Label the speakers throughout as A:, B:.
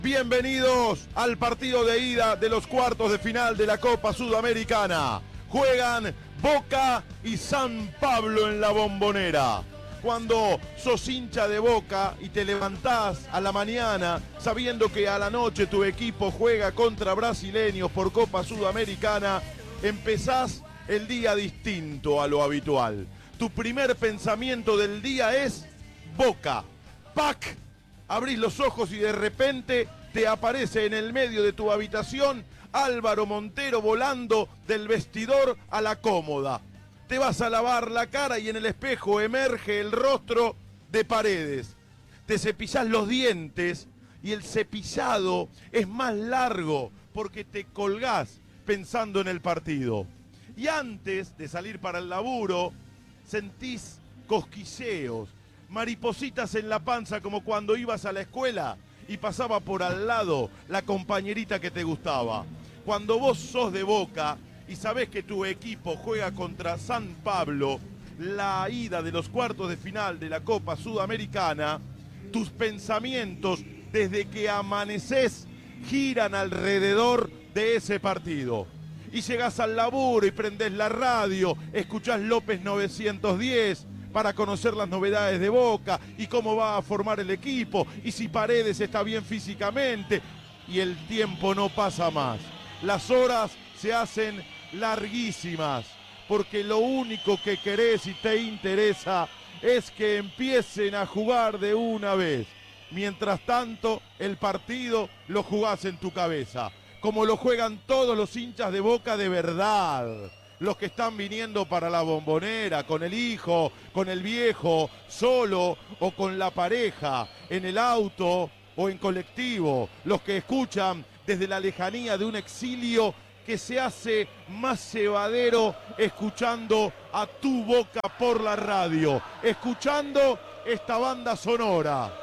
A: Bienvenidos al partido de ida de los cuartos de final de la Copa Sudamericana. Juegan Boca y San Pablo en la Bombonera. Cuando sos hincha de Boca y te levantás a la mañana sabiendo que a la noche tu equipo juega contra brasileños por Copa Sudamericana, empezás el día distinto a lo habitual. Tu primer pensamiento del día es Boca. ¡Pac! Abrís los ojos y de repente te aparece en el medio de tu habitación Álvaro Montero volando del vestidor a la cómoda. Te vas a lavar la cara y en el espejo emerge el rostro de Paredes. Te cepillás los dientes y el cepillado es más largo porque te colgás pensando en el partido. Y antes de salir para el laburo, sentís cosquilleos, maripositas en la panza como cuando ibas a la escuela y pasaba por al lado la compañerita que te gustaba. Cuando vos sos de Boca y sabés que tu equipo juega contra San Pablo, la ida de los cuartos de final de la Copa Sudamericana, tus pensamientos desde que amaneces giran alrededor de ese partido. Y llegás al laburo y prendés la radio, escuchás López 910, para conocer las novedades de Boca y cómo va a formar el equipo y si Paredes está bien físicamente. Y el tiempo no pasa más. Las horas se hacen larguísimas porque lo único que querés y te interesa es que empiecen a jugar de una vez. Mientras tanto, el partido lo jugás en tu cabeza, como lo juegan todos los hinchas de Boca de verdad. Los que están viniendo para la Bombonera, con el hijo, con el viejo, solo o con la pareja, en el auto o en colectivo. Los que escuchan desde la lejanía de un exilio que se hace más llevadero escuchando a tu Boca por la radio, escuchando esta banda sonora.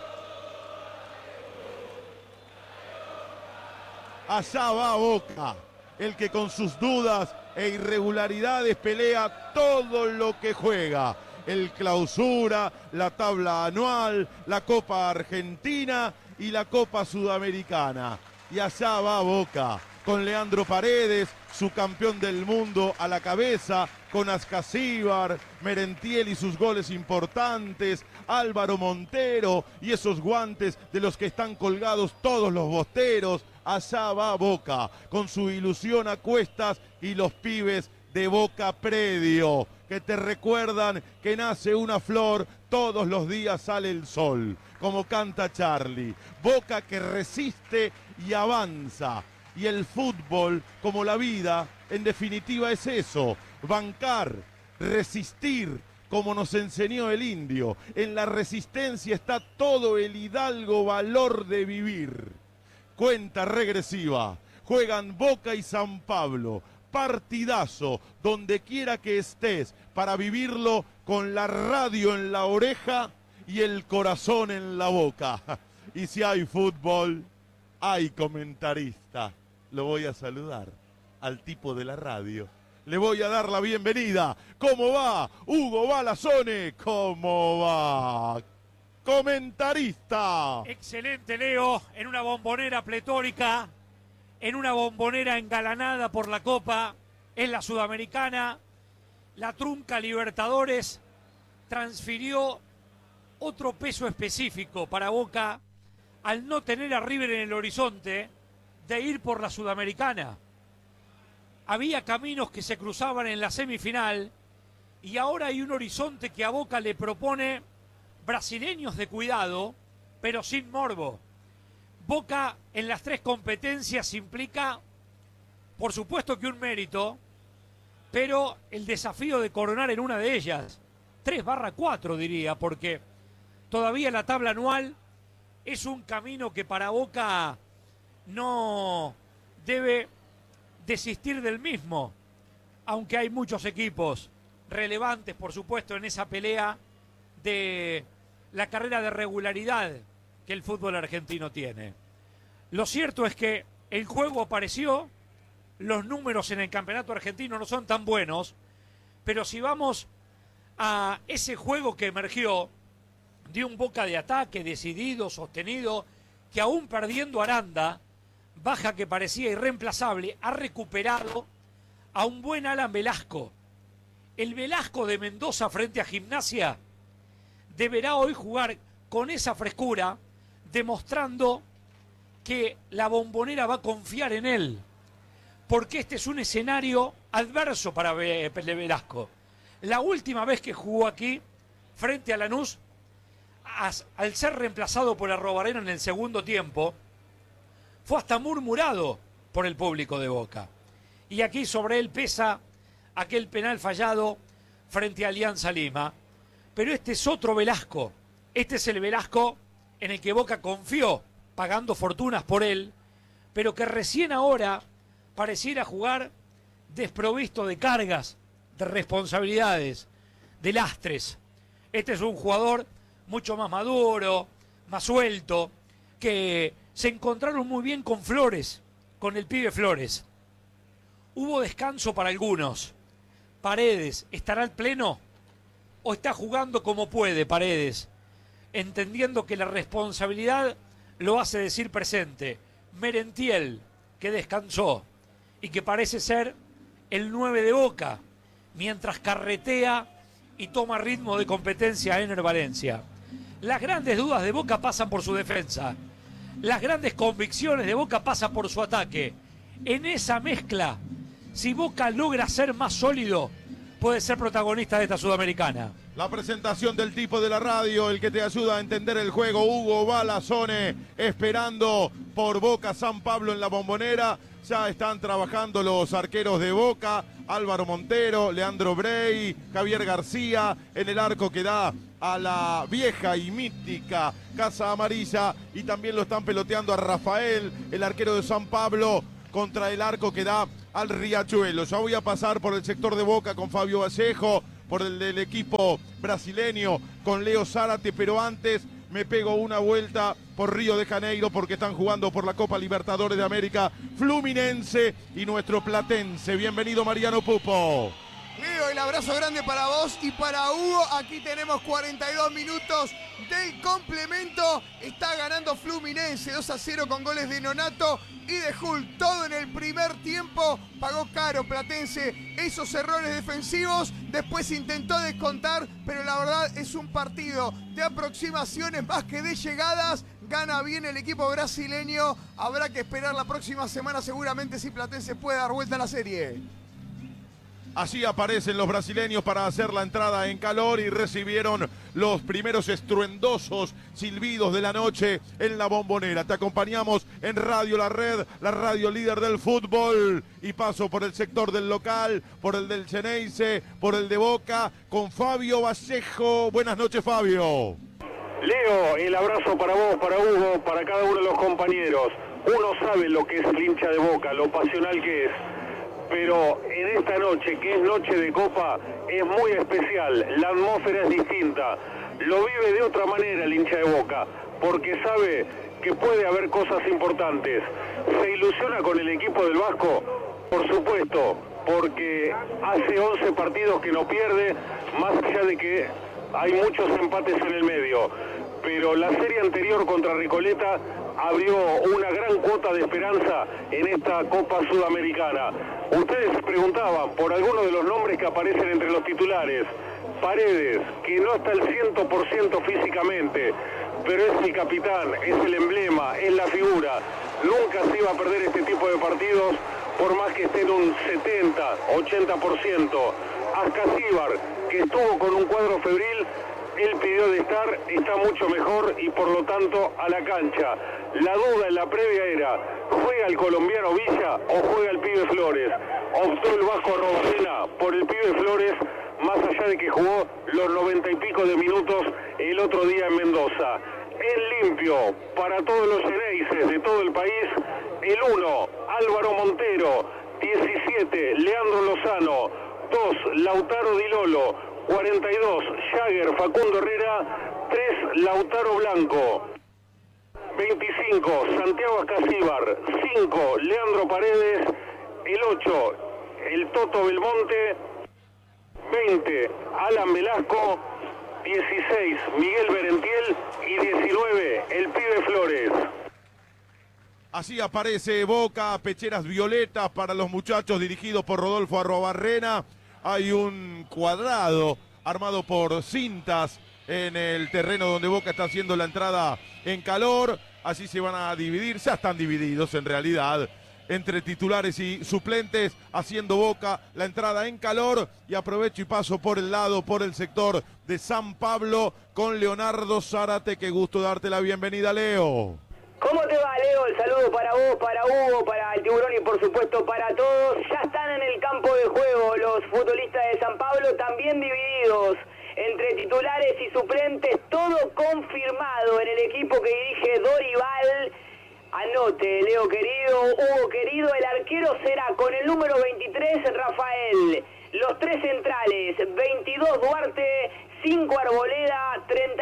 A: Allá va Boca, el que con sus dudas e irregularidades pelea todo lo que juega. El Clausura, la tabla anual, la Copa Argentina y la Copa Sudamericana. Y allá va Boca, con Leandro Paredes, su campeón del mundo a la cabeza, con Ascasíbar, Merentiel y sus goles importantes, Álvaro Montero y esos guantes de los que están colgados todos los bosteros. Allá va Boca, con su ilusión a cuestas y los pibes de Boca Predio, que te recuerdan que nace una flor, todos los días sale el sol, como canta Charlie. Boca que resiste y avanza. Y el fútbol, como la vida, en definitiva es eso, bancar, resistir, como nos enseñó el indio. En la resistencia está todo el hidalgo valor de vivir. Cuenta regresiva, juegan Boca y San Pablo, partidazo, donde quiera que estés, para vivirlo con la radio en la oreja y el corazón en la boca. Y si hay fútbol, hay comentarista. Lo voy a saludar al tipo de la radio. Le voy a dar la bienvenida. ¿Cómo va? Hugo Balazone. ¿Cómo va? Comentarista.
B: Excelente, Leo, en una bombonera pletórica, en una bombonera engalanada por la Copa, en la Sudamericana. La trunca Libertadores transfirió otro peso específico para Boca al no tener a River en el horizonte de ir por la Sudamericana. Había caminos que se cruzaban en la semifinal y ahora hay un horizonte que a Boca le propone brasileños de cuidado, pero sin morbo. Boca en las tres competencias implica, por supuesto que un mérito, pero el desafío de coronar en una de ellas. 3/4 diría, porque todavía la tabla anual es un camino que para Boca no debe desistir del mismo, aunque hay muchos equipos relevantes, por supuesto, en esa pelea de la carrera de regularidad que el fútbol argentino tiene. Lo cierto es que el juego apareció, los números en el campeonato argentino no son tan buenos, pero si vamos a ese juego que emergió de un Boca de ataque decidido, sostenido, que aún perdiendo Aranda, baja que parecía irreemplazable, ha recuperado a un buen Alan Velasco. El Velasco de Mendoza frente a Gimnasia deberá hoy jugar con esa frescura, demostrando que la Bombonera va a confiar en él, porque este es un escenario adverso para Velasco. La última vez que jugó aquí, frente a Lanús, al ser reemplazado por Arrobarena en el segundo tiempo, fue hasta murmurado por el público de Boca. Y aquí sobre él pesa aquel penal fallado frente a Alianza Lima. Pero este es otro Velasco. Este es el Velasco en el que Boca confió, pagando fortunas por él, pero que recién ahora pareciera jugar desprovisto de cargas, de responsabilidades, de lastres. Este es un jugador mucho más maduro, más suelto, que se encontraron muy bien con Flores, con el pibe Flores. Hubo descanso para algunos. Paredes, ¿estará al pleno? ¿O está jugando como puede Paredes? Entendiendo que la responsabilidad lo hace decir presente. Merentiel, que descansó y que parece ser el 9 de Boca, mientras carretea y toma ritmo de competencia Ener Valencia. Las grandes dudas de Boca pasan por su defensa. Las grandes convicciones de Boca pasan por su ataque. En esa mezcla, si Boca logra ser más sólido, puede ser protagonista de esta Sudamericana.
A: La presentación del tipo de la radio, el que te ayuda a entender el juego, Hugo Balazone, esperando por Boca San Pablo en la Bombonera. Ya están trabajando los arqueros de Boca, Álvaro Montero, Leandro Brey, Javier García, en el arco que da a la vieja y mítica Casa Amarilla, y también lo están peloteando a Rafael, el arquero de San Pablo, contra el arco que da al Riachuelo. Ya voy a pasar por el sector de Boca con Fabio Vallejo, por el del equipo brasileño con Leo Zárate, pero antes me pego una vuelta por Río de Janeiro porque están jugando por la Copa Libertadores de América Fluminense y nuestro Platense. Bienvenido Mariano Pupo.
C: Leo, el abrazo grande para vos y para Hugo. Aquí tenemos 42 minutos del complemento. Está ganando Fluminense 2-0 con goles de Nonato y de Hull. Todo en el primer tiempo. Pagó caro Platense esos errores defensivos. Después intentó descontar, pero la verdad es un partido de aproximaciones más que de llegadas. Gana bien el equipo brasileño. Habrá que esperar la próxima semana seguramente si Platense puede dar vuelta a la serie.
A: Así aparecen los brasileños para hacer la entrada en calor y recibieron los primeros estruendosos silbidos de la noche en la Bombonera. Te acompañamos en Radio La Red, la radio líder del fútbol. Y paso por el sector del local, por el del Xeneize, por el de Boca, con Fabio Vallejo. Buenas noches, Fabio.
D: Leo, el abrazo para vos, para Hugo, para cada uno de los compañeros. Uno sabe lo que es el hincha de Boca, lo pasional que es. Pero en esta noche, que es noche de Copa, es muy especial, la atmósfera es distinta, lo vive de otra manera el hincha de Boca, porque sabe que puede haber cosas importantes. ¿Se ilusiona con el equipo del Vasco? Por supuesto, porque hace 11 partidos que no pierde, más allá de que hay muchos empates en el medio. Pero la serie anterior contra Recoleta abrió una gran cuota de esperanza en esta Copa Sudamericana. Ustedes se preguntaban por algunos de los nombres que aparecen entre los titulares. Paredes, que no está al 100% físicamente, pero es el capitán, es el emblema, es la figura. Nunca se iba a perder este tipo de partidos, por más que esté en un 70, 80%. Ascasíbar, que estuvo con un cuadro febril, él pidió de estar, está mucho mejor y por lo tanto a la cancha. La duda en la previa era, ¿juega el colombiano Villa o juega el pibe Flores? Optó el Vasco Arrobarena por el pibe Flores, más allá de que jugó los 90 y pico de minutos el otro día en Mendoza. En limpio, para todos los Xeneises de todo el país, el 1, Álvaro Montero, 17, Leandro Lozano, 2, Lautaro Di Lolo, 42, Jagger, Facundo Herrera, 3, Lautaro Blanco, 25, Santiago Ascasíbar, 5, Leandro Paredes, el 8, el Toto Belmonte, 20, Alan Velasco, 16, Miguel Merentiel y 19, el pibe Flores.
A: Así aparece Boca, pecheras violetas para los muchachos dirigidos por Rodolfo Arrobarrena. Hay un cuadrado armado por cintas en el terreno donde Boca está haciendo la entrada en calor. Así se van a dividir, ya están divididos en realidad, entre titulares y suplentes, haciendo Boca la entrada en calor. Y aprovecho y paso por el lado, por el sector de San Pablo, con Leonardo Zárate. Qué gusto darte la bienvenida, Leo.
E: ¿Cómo te va, Leo? El saludo para vos, para Hugo, para el Tiburón y por supuesto para todos. Ya están en el campo de juego los futbolistas de San Pablo, también divididos entre titulares y suplentes, todo confirmado en el equipo que dirige Dorival. Anote, Leo querido, Hugo querido, el arquero será con el número 23, Rafael. Los tres centrales, 22 Duarte, 5 Arboleda,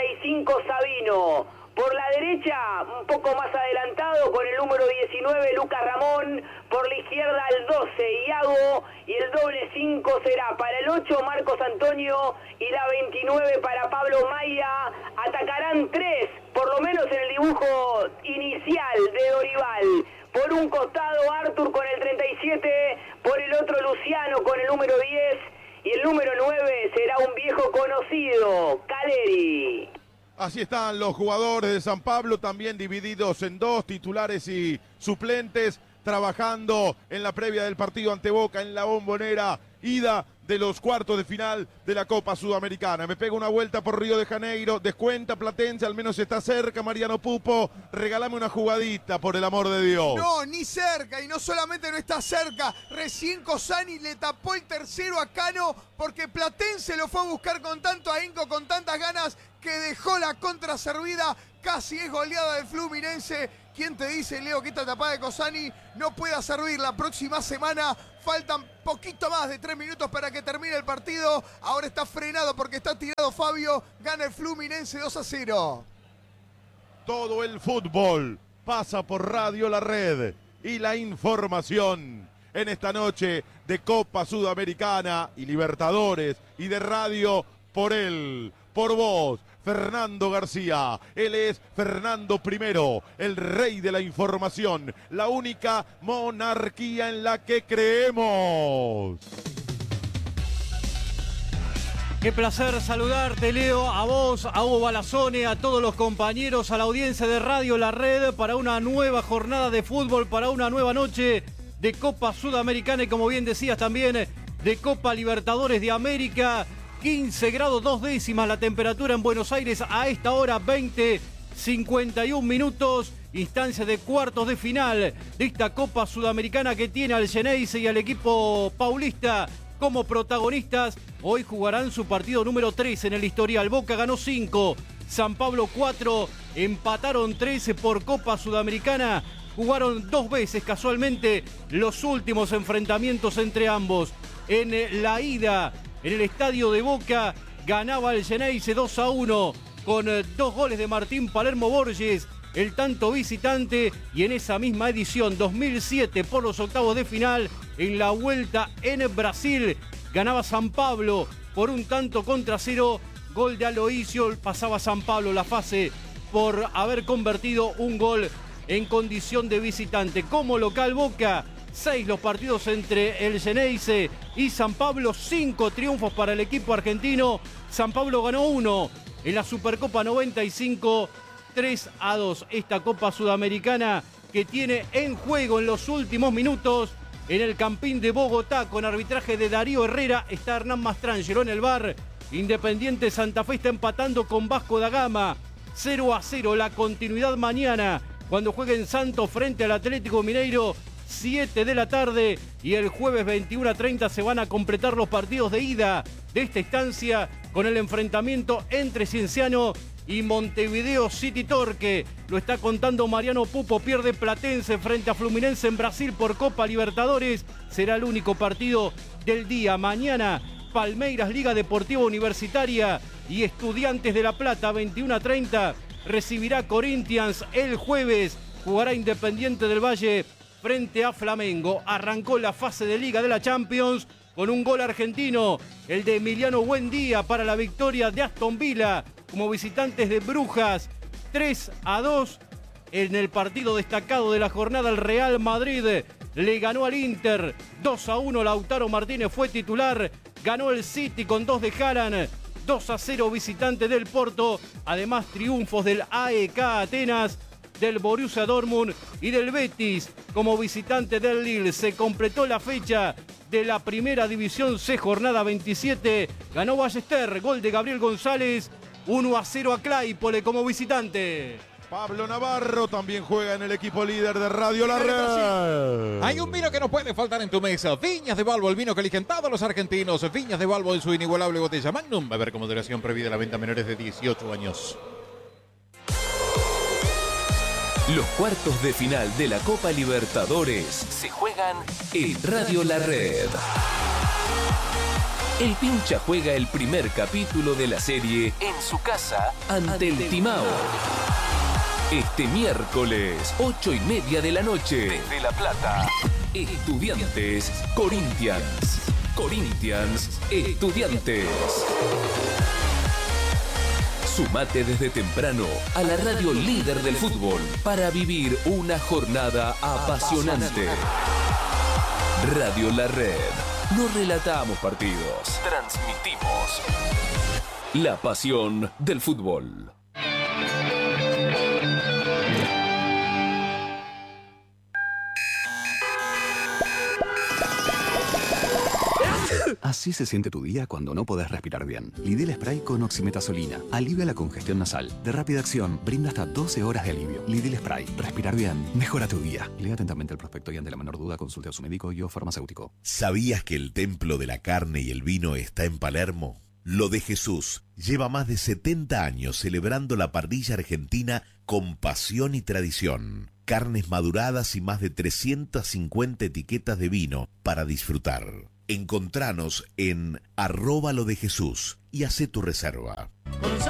E: 35 Sabino. Por la derecha, un poco más adelantado, con el número 19, Lucas Ramón. Por la izquierda, el 12, Iago. Y el doble 5 será para el 8, Marcos Antonio. Y la 29 para Pablo Maya. Atacarán 3, por lo menos en el dibujo inicial de Dorival. Por un costado, Artur con el 37. Por el otro, Luciano con el número 10. Y el número 9 será un viejo conocido, Caleri.
A: Así están los jugadores de San Pablo, también divididos en dos, titulares y suplentes, trabajando en la previa del partido ante Boca en la Bombonera, ida de los cuartos de final de la Copa Sudamericana. Me pego una vuelta por Río de Janeiro, descuenta Platense, al menos está cerca Mariano Pupo, regálame una jugadita, por el amor de Dios.
C: No, ni cerca, y no solamente no está cerca, recién Cosani le tapó el tercero a Cano, porque Platense lo fue a buscar con tanto ahínco, con tantas ganas, que dejó la contra servida. Casi es goleada del Fluminense. ¿Quién te dice, Leo, que esta tapada de Cosani no pueda servir la próxima semana? Faltan poquito más de 3 minutos para que termine el partido. Ahora está frenado porque está tirado Fabio. Gana el Fluminense 2-0.
A: Todo el fútbol pasa por Radio La Red y la información en esta noche de Copa Sudamericana y Libertadores, y de radio por él, por vos, Fernando García. Él es Fernando I, el rey de la información, la única monarquía en la que creemos.
F: Qué placer saludarte, Leo, a vos, a Hugo Balazone, a todos los compañeros, a la audiencia de Radio La Red, para una nueva jornada de fútbol, para una nueva noche de Copa Sudamericana y, como bien decías, también de Copa Libertadores de América. 15 grados 2 décimas la temperatura en Buenos Aires a esta hora, 20:51 minutos. Instancia de cuartos de final de esta Copa Sudamericana que tiene al Xeneize y al equipo paulista como protagonistas. Hoy jugarán su partido número 3 en el historial. Boca ganó 5, San Pablo 4, empataron 13 por Copa Sudamericana. Jugaron 2 veces casualmente los últimos enfrentamientos entre ambos. En la ida, en el estadio de Boca, ganaba el Xeneize 2-1 con 2 goles de Martín Palermo Borges, el tanto visitante. Y en esa misma edición, 2007, por los octavos de final, en la vuelta en Brasil, ganaba San Pablo por un tanto contra 0. Gol de Aloisio, pasaba San Pablo la fase por haber convertido un gol en condición de visitante. Como local, Boca, 6 los partidos entre el Xeneize y San Pablo, 5 triunfos para el equipo argentino. San Pablo ganó 1 en la Supercopa 95, 3-2. Esta Copa Sudamericana que tiene en juego en los últimos minutos en el Campín de Bogotá, con arbitraje de Darío Herrera. Está Hernán Mastrangelo en el VAR. Independiente Santa Fe está empatando con Vasco da Gama, 0-0. La continuidad mañana, cuando jueguen Santos frente al Atlético Mineiro, 7 de la tarde, y el jueves 21:30 se van a completar los partidos de ida de esta instancia con el enfrentamiento entre Cienciano y Montevideo City Torque. Lo está contando Mariano Pupo. Pierde Platense frente a Fluminense en Brasil por Copa Libertadores. Será el único partido del día. Mañana, Palmeiras, Liga Deportiva Universitaria y Estudiantes de La Plata, 21:30. Recibirá Corinthians. El jueves jugará Independiente del Valle frente a Flamengo. Arrancó la fase de Liga de la Champions con un gol argentino, el de Emiliano Buendía, para la victoria de Aston Villa como visitantes de Brujas, 3-2. En el partido destacado de la jornada, el Real Madrid le ganó al Inter 2-1. Lautaro Martínez fue titular. Ganó el City con 2 de Haaland. 2-0 visitante del Porto. Además, triunfos del AEK Atenas, del Borussia Dortmund y del Betis como visitante del Lille. Se completó la fecha de la Primera División C, jornada 27. Ganó Ballester, gol de Gabriel González. 1-0 a Claypole como visitante.
A: Pablo Navarro también juega en el equipo líder de Radio La Red.
G: Hay un vino que no puede faltar en tu mesa. Viñas de Balbo, el vino que eligen todos los argentinos. Viñas de Balbo en su inigualable botella Magnum. Beber con moderación, prohibida la venta a menores de 18 años.
H: Los cuartos de final de la Copa Libertadores se juegan en Radio La Red. El Pincha juega el primer capítulo de la serie en su casa ante el Timao. Este miércoles, 8:30 de la noche, desde La Plata. Estudiantes, Corinthians. Corinthians, Estudiantes. Sumate desde temprano a la radio líder del fútbol para vivir una jornada apasionante. Radio La Red. No relatamos partidos, transmitimos la pasión del fútbol.
I: Así se siente tu día cuando no podés respirar bien. Lidl Spray con oximetazolina. Alivia la congestión nasal. De rápida acción, brinda hasta 12 horas de alivio. Lidl Spray. Respirar bien. Mejora tu día. Lea atentamente el prospecto y ante la menor duda consulte a su médico y o farmacéutico.
J: ¿Sabías que el templo de la carne y el vino está en Palermo? Lo de Jesús lleva más de 70 años celebrando la parrilla argentina con pasión y tradición. Carnes maduradas y más de 350 etiquetas de vino para disfrutar. Encontranos en @lodejesús y hacé tu reserva.